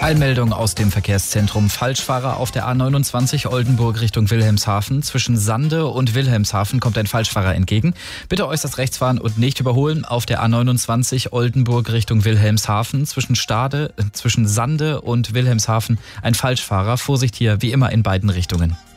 Eilmeldung aus dem Verkehrszentrum. Falschfahrer auf der A29 Oldenburg Richtung Wilhelmshaven. Zwischen Sande und Wilhelmshaven kommt ein Falschfahrer entgegen. Bitte äußerst rechts fahren und nicht überholen. Auf der A29 Oldenburg Richtung Wilhelmshaven. Zwischen Sande und Wilhelmshaven ein Falschfahrer. Vorsicht hier wie immer in beiden Richtungen.